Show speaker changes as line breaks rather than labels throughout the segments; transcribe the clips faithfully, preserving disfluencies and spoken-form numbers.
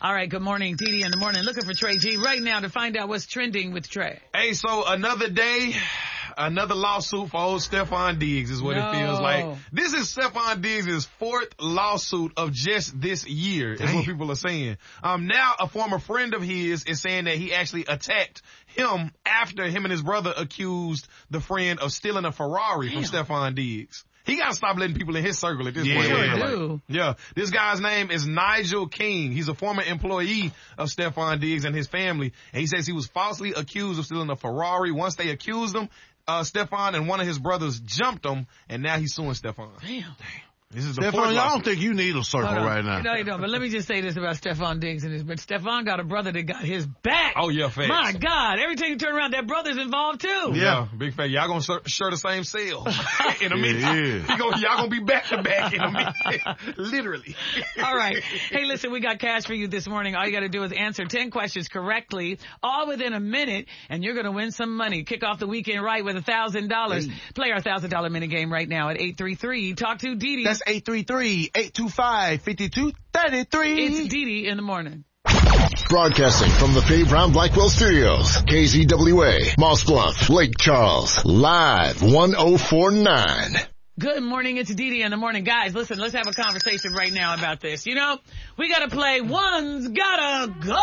All right, good morning, Dee Dee in the morning. Looking for Trey G right now to find out what's trending with Trey.
Hey, so another day, another lawsuit for old Stephon Diggs is what
no.
it feels like. This is Stephon Diggs' fourth lawsuit of just this year, Damn. is what people are saying. Um, now a former friend of his is saying that he actually attacked him after him and his brother accused the friend of stealing a Ferrari Damn. from Stephon Diggs. He gotta stop letting people in his circle at this
yeah,
point.
Sure do.
Yeah. This guy's name is Nigel King. He's a former employee of Stephon Diggs and his family. And he says he was falsely accused of stealing a Ferrari. Once they accused him, uh, Stephon and one of his brothers jumped him, and now he's suing Stephon.
Damn.
Damn. This is the
Stephon, I don't think you need a circle right now.
No, you don't. But let me just say this about Stephon Diggs and his. But Stephon got a brother that got his back.
Oh yeah, facts.
My God! Every time you turn around, that brother's involved too.
Yeah, yeah big fact. Y'all gonna share the same cell in a minute. Yeah. Gonna, y'all gonna be back to back in a minute, literally.
All right. Hey, listen, we got cash for you this morning. All you got to do is answer ten questions correctly, all within a minute, and you're gonna win some money. Kick off the weekend right with a thousand dollars. Play our thousand dollar minute game right now at eight three three. Talk to Dee Dee.
That's eight three three. eight two five, five two three three.
It's Dee Dee in the morning.
Broadcasting from the Faye Brown Blackwell Studios, K Z W A, Moss Bluff, Lake Charles, live one oh four point nine.
Good morning, it's Dee Dee in the morning. Guys, listen, let's have a conversation right now about this. You know, we gotta play One's Gotta Go.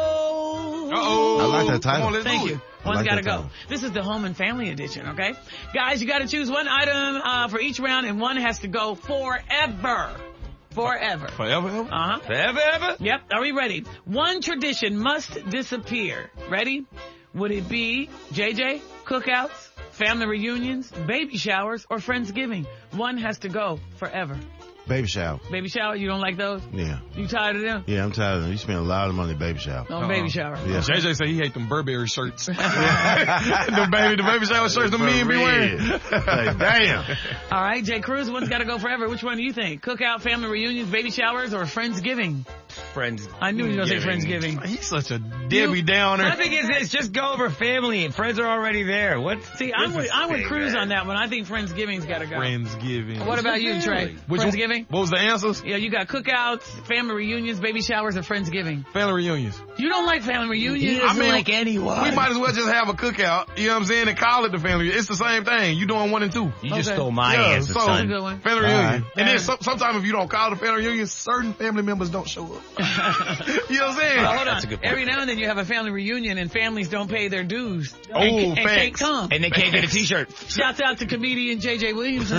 Uh-oh.
I like that title.
Come on, let's
Thank
do
you.
it.
One's
like
gotta go.
title.
This is the home and family edition, okay? Guys, you gotta choose one item uh, for each round, and one has to go forever. Forever.
Forever, ever?
Uh-huh.
Forever, ever?
Yep. Are we ready? One tradition must disappear. Ready? Would it be, J J, cookouts, family reunions, baby showers, or Friendsgiving? One has to go forever.
Baby shower.
Baby shower, you don't like those?
Yeah.
You tired of them?
Yeah, I'm tired of them. You spend a lot of money on baby shower.
On uh-uh. baby shower.
Yeah.
J J said he hate them Burberry shirts. the baby, the baby shower shirts the men be wearing.
Like, damn.
All right, Jay Cruz, one's got to go forever. Which one do you think? Cookout, family reunions, baby showers, or Friendsgiving?
Friends.
I knew you were going to say Friendsgiving.
He's such a Debbie
You-
Downer.
I think it's, it's just go over family. Friends are already there. What?
See, I'm with, I'm with Cruz on that one. I think Friendsgiving's got to go.
Friendsgiving.
What about you, Trey?
Which
Friendsgiving?
One, what was the answers?
Yeah, you got cookouts, family reunions, baby showers, or Friendsgiving.
Family reunions.
You don't like family reunions?
He doesn't
I mean,
like anyone.
We might as well just have a cookout, you know what I'm saying, and call it the family. It's the same thing. You doing one and two.
You just
Okay.
stole my
Yeah,
answer,
so-
That's a
son.
good one.
Family reunion.
right.
And then some, sometimes if you don't call it a family reunion, certain family members don't show up. You know what I'm saying?
Well, hold
That's
on.
a good point.
Every now and then you have a family reunion and families don't pay their dues.
Oh,
and, and
facts.
can't come.
And they can't get a t-shirt.
Shouts out to comedian J J Williamson.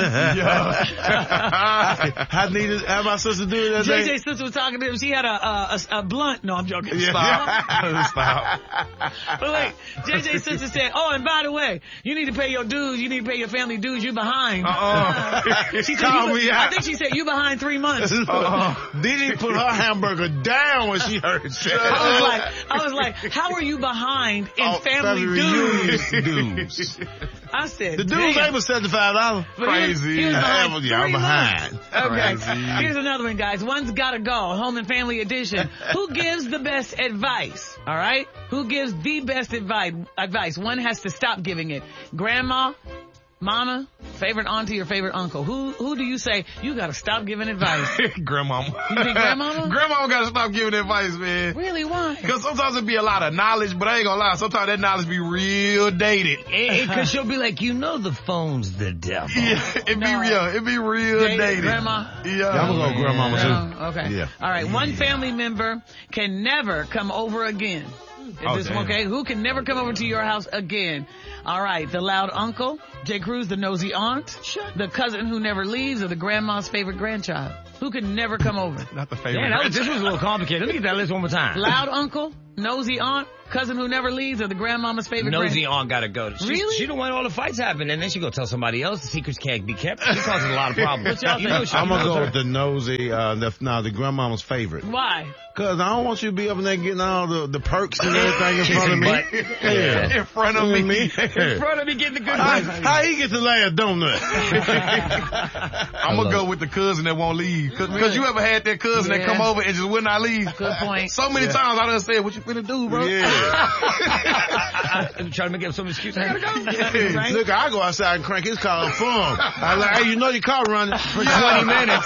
How needed, how my sister do it that
J
day?
J's sister was talking to him. She had a, a, a, a blunt. No, I'm joking.
Stop. Stop.
But wait, J J's sister said, oh, and by the way, you need to pay your dues. You need to pay your family dues. You behind.
Uh-uh.
She said,
Call
you,
me
I
out.
think she said, you behind three months.
Didi put her hamburger down when she heard it.
I was like, I was like, how are you behind in
Oh,
family, dues?
reunions dues.
I said,
The dues
damn.
ain't but seventy-five dollars.
But he was-
Crazy.
He was behind
Yeah, I'm
three
behind.
months. Okay.
Crazy.
Here's another one, guys. One's gotta go. Home and family edition. Who gives the best advice? All right. Who gives the best advice? Advice. One has to stop giving it. Grandma, mama, favorite auntie, or favorite uncle. Who who do you say you gotta stop giving advice?
Grandmama.
You think grandmama?
Grandmama gotta stop giving advice, man.
Really? Why?
Cause sometimes it be a lot of knowledge, but I ain't gonna lie, sometimes that knowledge be real dated.
Because she'll be like, you know the phone's the devil.
Yeah, it be
No.
real. It be real
Dated
dated.
grandma?
Yeah.
Yeah, I'm gonna go grandmama too.
Oh, okay.
Yeah.
All right. One family member can never come over again. Is
Oh,
this
damn.
one okay? Who can never come over to your house again? All right. The loud uncle, Jay Cruz, the nosy aunt, the cousin who never leaves, or the grandma's favorite grandchild. Who can never come over?
Not the favorite.
Yeah, that was, this was a little complicated. Let me get that list one more time.
Loud uncle, nosy aunt, cousin who never leaves, or the grandmama's favorite
Nosy
grand-
aunt gotta go. She,
Really?
She don't want all the fights happen, and then she go tell somebody else the secrets can't be kept. She causes a lot of problems.
What y'all
You know
think?
she-
I'm
you
gonna
know
go
her.
with the nosy, uh, the, no, the grandmama's favorite.
Why?
Cause I don't want you to be up in there getting all the, the perks and everything in front of me.
Butt.
Yeah.
In front of
You know
me.
what I mean?
In front of me getting the good
How,
ones.
how he get the last donut?
I'm gonna go with the cousin that won't leave. Cause, cause you ever had that cousin
Yeah.
that come over and just would not leave?
Good point.
So many times I done said, what you finna do, bro?
Yeah.
I'm trying to make up some excuse. I gotta go.
Right?
Look, I go outside and crank his car and phone. I like, hey, you know your car running for
twenty minutes.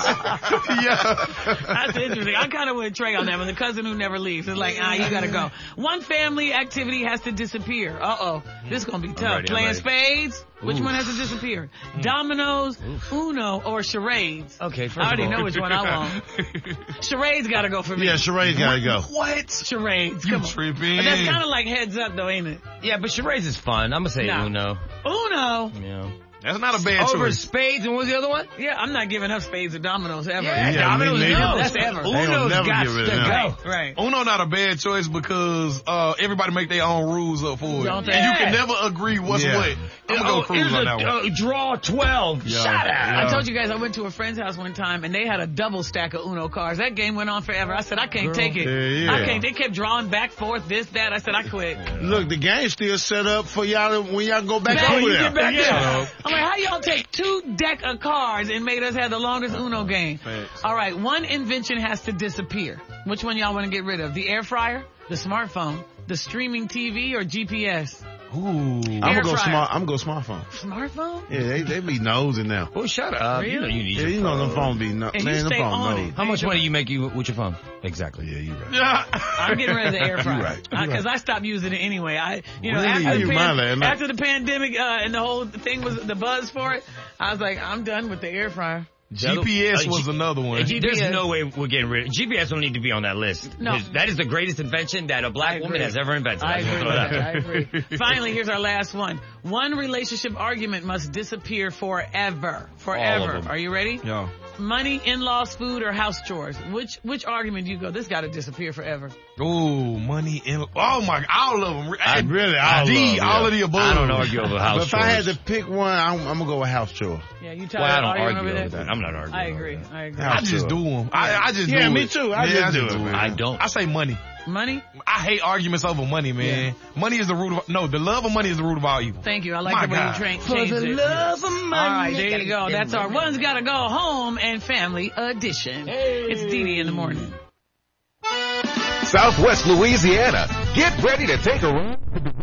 Yeah.
That's interesting. I kind of with Trey on that one. The cousin who never leaves. It's like, ah, you gotta go. One family activity has to disappear. Uh-oh. This is gonna be tough.
ready, I'm
Playing
ready.
spades? Which
Ooh.
one has to disappear? Dominoes, Uno, or charades?
Okay, first
I already
of all.
know which one I want. Charades gotta go for me.
Yeah, charades gotta go.
What?
Charades.
You
Come on.
tripping.
But that's kind of like heads up though, ain't it?
Yeah, but charades is fun. I'm gonna say
Nah.
Uno.
Uno?
Yeah.
That's not a bad
Over
choice.
spades, and what was the other one?
Yeah, I'm not giving up spades or dominoes ever.
Yeah,
Yeah,
dominoes,
me neither.
no.
That's ever.
They don't
Uno's
never
got
get rid of
to
them.
go.
Right.
Uno not a bad choice because uh, everybody make their own rules up for it.
Don't they?
And you can never agree what's
Yeah.
what. I'm gonna go
Oh,
cruise
here's
on
a,
that one.
uh, draw twelve.
Yeah.
Shut up.
Yeah.
I told you guys I went to a friend's house one time and they had a double stack of Uno cards. That game went on forever. I said, I can't take it.
Yeah,
I
yeah.
can't. They kept drawing back, forth, this, that. I said, I quit.
Look, the game's still set up for y'all to- when y'all go back
Back-
over
you
there.
get back
Yeah.
there. I'm like, how y'all take two deck of cards and made us have the longest Uno game?
Thanks.
All right, one invention has to disappear. Which one y'all want to get rid of? The air fryer, the smartphone, the streaming T V, or G P S?
Ooh.
I'm
Air
gonna go
fryer.
smart. I'm gonna go smartphone.
Smartphone?
Yeah, they they be nosing now.
Oh, shut up. You know you need
Yeah,
your
you know
phone.
the phone be no.
And you
Man, the
stay
phone
on
knows.
it.
How much money you make you with your phone? Exactly.
Yeah, you right.
Yeah.
I'm getting rid of the air fryer.
You right. You
Because
right.
I stopped using it anyway. I, you know,
Really?
after,
How
the
you
pan-
mind that, man?
after the pandemic uh, and the whole thing was the buzz for it, I was like, I'm done with the air fryer.
G P S
Uh,
was
G-
another one.
G- There's
G P S.
no way we're getting rid of G P S. Don't need to be on that list.
No.
His- that is the greatest invention that a
I
black woman
agree.
has ever invented.
I
just
agree
wanna
with
throw
that.
it out.
I agree. Finally, here's our last one. One relationship argument must disappear forever. Forever.
them.
Are you ready?
Yeah.
Money, in-laws, food, or house chores? Which which argument do you go? This got to disappear forever.
Ooh, money in. Oh my, all of them.
I really, all
D,
of them,
all
yeah.
of the above.
I don't argue over house
But if I had
chores.
to pick one, I'm, I'm gonna go with house chore.
Yeah, you tired
Well, I
of
don't
arguing
argue
over
over
that?
that. I'm not arguing.
I
over
agree.
that.
I agree.
I
House
just
chore.
do them. I, I just do
Yeah,
it.
me too. I
yeah,
just do it, man.
I don't.
I say money.
Money?
I hate arguments over money, man. Money is the root of, no, the love of money is the root of all evil.
Thank you. I like
My
the way
God.
you tra-
For
changed
the
it.
love of money.
All right, there you go. That's our One's Gotta Go Home and Family Edition. It's Dee Dee in the morning.
Southwest Louisiana. Get ready to take a ride.